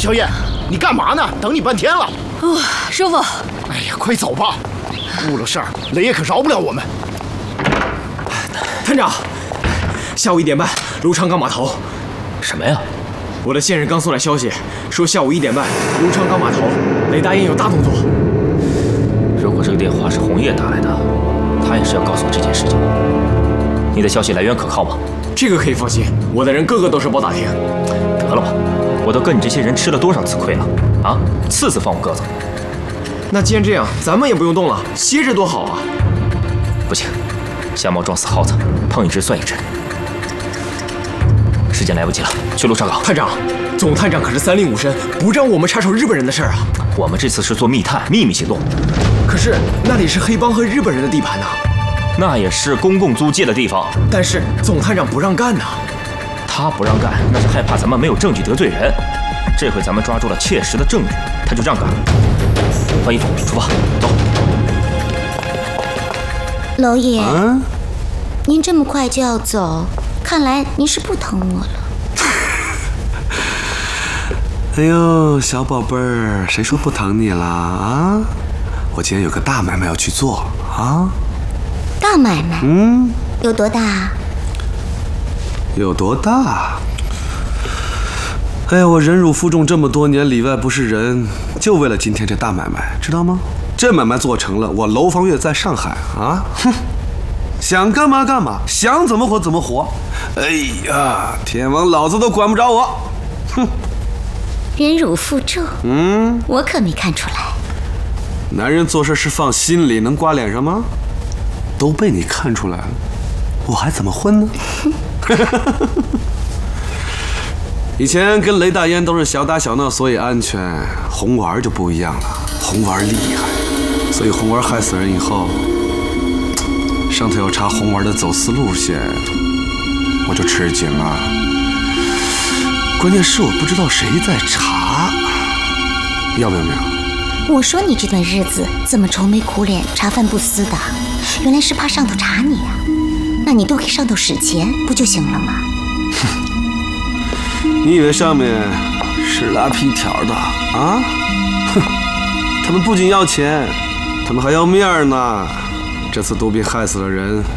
小野，你干嘛呢？等你半天了。 师傅。 哎呀，快走吧！误了事儿，雷爷可饶不了我们。 探长，下午1点半，卢昌岗码头。 什么呀？ 我的线人刚送来消息，说下午1点半，卢昌岗码头，雷大爷有大动作。 如果这个电话是红叶打来的，他也是要告诉我这件事情。你的消息来源可靠吗？ 这个可以放心，我的人个个都是包打听。 得了吧，我都跟你这些人吃了多少次亏了啊！次次放我鸽子。 那既然这样，咱们也不用动了，歇着多好啊！ 不行，瞎猫撞死耗子，碰一只算一只。时间来不及了，去卢昌岗。 探长，总探长可是3令5申，不让我们插手日本人的事儿啊！ 我们这次是做密探，秘密行动。 可是那里是黑帮和日本人的地盘呐。 那也是公共租界的地方， 但是总探长不让干呐。 他不让干，那是害怕咱们没有证据得罪人。这回咱们抓住了切实的证据，他就让干了。换衣服，出发，走。 娄爷，您这么快就要走，看来您是不疼我了。 哎呦，小宝贝儿，谁说不疼你了啊？我今天有个大买卖要去做啊。 大买卖？有多大？ 有多大？哎呀，我忍辱负重这么多年，里外不是人，就为了今天这大买卖，知道吗？这买卖做成了，我楼房月在上海啊，哼，想干嘛干嘛，想怎么活怎么活。哎呀，天王老子都管不着我，哼！ 忍辱负重？我可没看出来。 男人做事是放心里，能挂脸上吗？都被你看出来了，我还怎么混呢？以前跟雷大烟都是小打小闹，所以安全。红丸就不一样了，红丸厉害，所以红丸害死人以后，上头要查红丸的走私路线，我就吃紧了。关键是我不知道谁在查，要不要？ 我说你这段日子怎么愁眉苦脸、茶饭不思的，原来是怕上头查你啊。那你多给上头使钱不就行了吗？ 你以为上面是拉皮条的啊？哼，他们不仅要钱，他们还要面呢。这次杜宾害死了人，